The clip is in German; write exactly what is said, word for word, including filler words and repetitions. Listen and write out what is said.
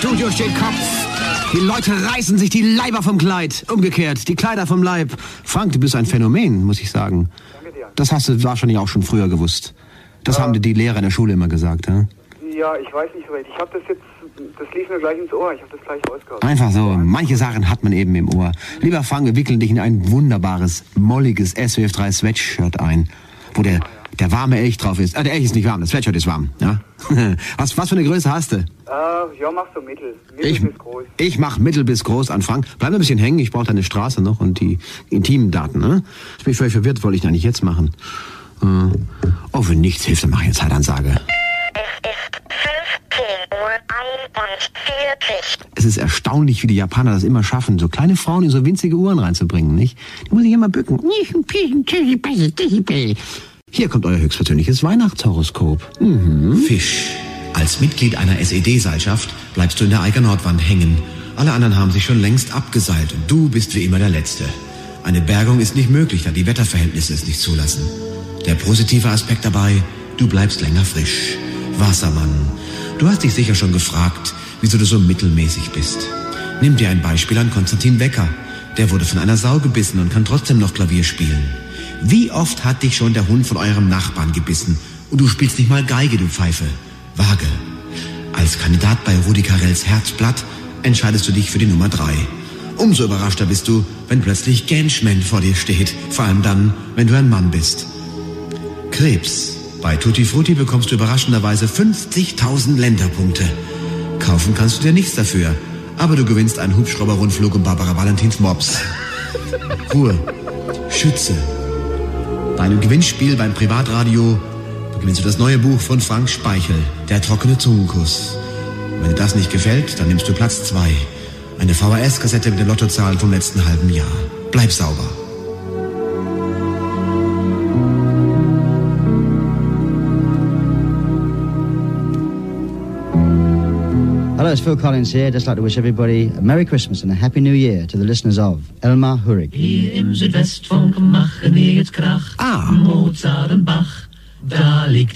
Studio steht Kopf. Die Leute reißen sich die Leiber vom Kleid. Umgekehrt, die Kleider vom Leib. Frank, du bist ein Phänomen, muss ich sagen. Danke dir. Das hast du wahrscheinlich auch schon früher gewusst. Das ja. haben dir die Lehrer in der Schule immer gesagt, ja? Ja, ich weiß nicht so recht. Ich habe das jetzt, das lief mir gleich ins Ohr. Ich habe das gleich rausgehauen. Einfach so. Manche Sachen hat man eben im Ohr. Lieber Frank, wir wickeln dich in ein wunderbares, molliges S W F drei Sweatshirt ein, wo der, der warme Elch drauf ist. Ah, der Elch ist nicht warm, das Sweatshirt ist warm, ja? was, was für eine Größe hast du? Äh, ja, mach so mittel. Mittel ich, bis groß. Ich mach mittel bis groß an, Frank. Bleib ein bisschen hängen, ich brauche deine Straße noch und die intimen Daten, ne? Ich bin völlig verwirrt, wollte ich eigentlich jetzt machen. Äh, oh, wenn nichts hilft, dann mach ich eine Zeitansage. Es ist erstaunlich, wie die Japaner das immer schaffen, so kleine Frauen in so winzige Uhren reinzubringen, nicht? Die muss ich immer bücken. Hier kommt euer höchstpersönliches Weihnachtshoroskop. Mhm. Fisch. Als Mitglied einer S E D-Seilschaft bleibst du in der Eiger Nordwand hängen. Alle anderen haben sich schon längst abgeseilt und du bist wie immer der Letzte. Eine Bergung ist nicht möglich, da die Wetterverhältnisse es nicht zulassen. Der positive Aspekt dabei, du bleibst länger frisch. Wassermann. Du hast dich sicher schon gefragt, wieso du so mittelmäßig bist. Nimm dir ein Beispiel an Konstantin Wecker. Der wurde von einer Sau gebissen und kann trotzdem noch Klavier spielen. Wie oft hat dich schon der Hund von eurem Nachbarn gebissen und du spielst nicht mal Geige, du Pfeife? Vage. Als Kandidat bei Rudi Carrells Herzblatt entscheidest du dich für die Nummer drei. Umso überraschter bist du, wenn plötzlich Genschman vor dir steht. Vor allem dann, wenn du ein Mann bist. Krebs. Bei Tutti Frutti bekommst du überraschenderweise fünfzigtausend Länderpunkte. Kaufen kannst du dir nichts dafür, aber du gewinnst einen Hubschrauber-Rundflug um Barbara Valentins Mops. Ruhe. Schütze. Bei einem Gewinnspiel beim Privatradio gewinnst du das neue Buch von Frank Speichel, Der trockene Zungenkuss. Wenn dir das nicht gefällt, dann nimmst du Platz zwei. Eine V H S-Kassette mit den Lottozahlen vom letzten halben Jahr. Bleib sauber. Hello, it's Phil Collins here. Just like to wish everybody a Merry Christmas and a Happy New Year to the listeners of Elmar Hurrig. Hier im Südwestfunk machen wir jetzt Krach. Ah. Mozart und Bach, da liegt